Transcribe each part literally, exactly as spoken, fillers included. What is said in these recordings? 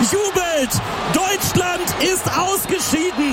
jubelt! Deutschland ist ausgeschieden!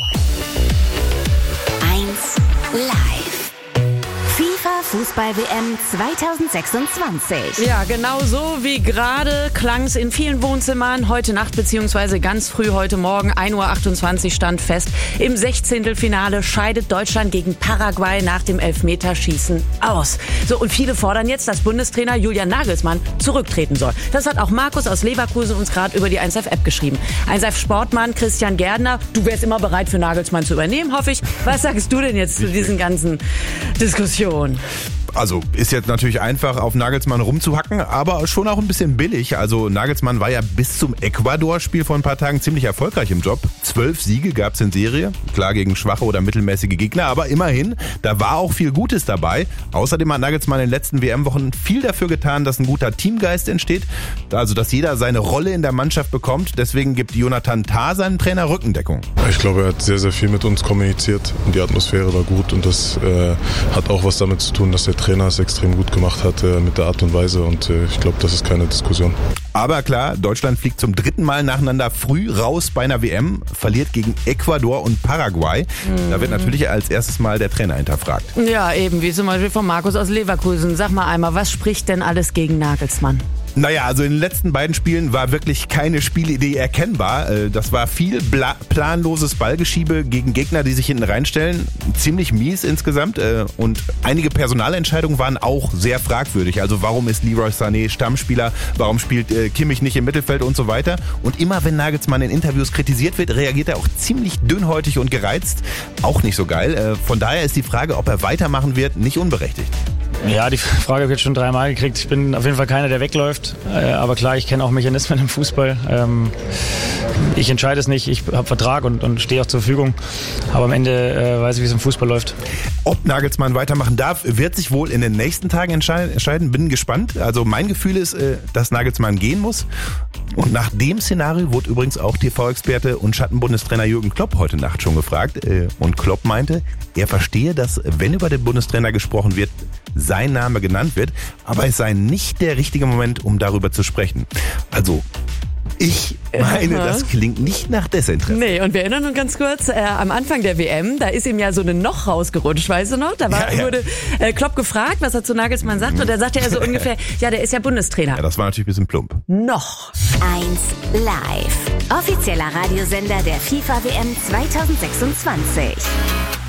eins live. FIFA Fußball-W M zwanzig sechsundzwanzig. Ja, genau so wie gerade klang es in vielen Wohnzimmern. Heute Nacht bzw. ganz früh heute Morgen, ein Uhr achtundzwanzig stand fest. Im Sechzehntelfinale scheidet Deutschland gegen Paraguay nach dem Elfmeterschießen aus. So, und viele fordern jetzt, dass Bundestrainer Julian Nagelsmann zurücktreten soll. Das hat auch Markus aus Leverkusen uns gerade über die eins Live App geschrieben. eins Live Sportmann Christian Gärtner, du wärst immer bereit für Nagelsmann zu übernehmen, hoffe ich. Was sagst du denn jetzt zu diesen ganzen Diskussionen? Also ist jetzt natürlich einfach, auf Nagelsmann rumzuhacken, aber schon auch ein bisschen billig. Also Nagelsmann war ja bis zum Ecuador-Spiel vor ein paar Tagen ziemlich erfolgreich im Job. Zwölf Siege gab es in Serie, klar gegen schwache oder mittelmäßige Gegner, aber immerhin, da war auch viel Gutes dabei. Außerdem hat Nagelsmann in den letzten W M-Wochen viel dafür getan, dass ein guter Teamgeist entsteht, also dass jeder seine Rolle in der Mannschaft bekommt. Deswegen gibt Jonathan Tah seinem Trainer Rückendeckung. Ich glaube, er hat sehr, sehr viel mit uns kommuniziert und die Atmosphäre war gut und das äh, hat auch was damit zu tun, dass der Trainer es extrem gut gemacht hat äh, mit der Art und Weise und äh, ich glaube, das ist keine Diskussion. Aber klar, Deutschland fliegt zum dritten Mal nacheinander früh raus bei einer W M, verliert gegen Ecuador und Paraguay. Mhm. Da wird natürlich als erstes Mal der Trainer hinterfragt. Ja, eben, wie zum Beispiel von Markus aus Leverkusen. Sag mal einmal, was spricht denn alles gegen Nagelsmann? Naja, also in den letzten beiden Spielen war wirklich keine Spielidee erkennbar. Das war viel bla- planloses Ballgeschiebe gegen Gegner, die sich hinten reinstellen. Ziemlich mies insgesamt. Und einige Personalentscheidungen waren auch sehr fragwürdig. Also warum ist Leroy Sané Stammspieler? Warum spielt Kimmich nicht im Mittelfeld und so weiter? Und immer wenn Nagelsmann in Interviews kritisiert wird, reagiert er auch ziemlich dünnhäutig und gereizt. Auch nicht so geil. Von daher ist die Frage, ob er weitermachen wird, nicht unberechtigt. Ja, die Frage habe ich jetzt schon dreimal gekriegt. Ich bin auf jeden Fall keiner, der wegläuft. Aber klar, ich kenne auch Mechanismen im Fußball. Ich entscheide es nicht. Ich habe Vertrag und, und stehe auch zur Verfügung. Aber am Ende äh, weiß ich, wie es im Fußball läuft. Ob Nagelsmann weitermachen darf, wird sich wohl in den nächsten Tagen entscheiden. Bin gespannt. Also mein Gefühl ist, dass Nagelsmann gehen muss. Und nach dem Szenario wurde übrigens auch T V-Experte und Schattenbundestrainer Jürgen Klopp heute Nacht schon gefragt. Und Klopp meinte, er verstehe, dass, wenn über den Bundestrainer gesprochen wird, sein Name genannt wird, aber es sei nicht der richtige Moment, um darüber zu sprechen. Also, ich meine, das klingt nicht nach Desinteresse. Nee, und wir erinnern uns ganz kurz, äh, am Anfang der W M, da ist ihm ja so eine Noch rausgerutscht, weißt du noch? Da war, ja, ja. wurde äh, Klopp gefragt, was er zu Nagelsmann sagt, und da sagte er so ungefähr, ja, der ist ja Bundestrainer. Ja, das war natürlich ein bisschen plump. Noch. eins live. Offizieller Radiosender der FIFA W M zwanzig sechsundzwanzig.